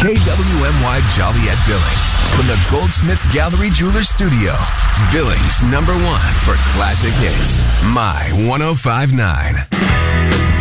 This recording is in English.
KWMY Joliet Billings from the Goldsmith Gallery Jewelers Studio. Billings #1 for classic hits. My 105.9.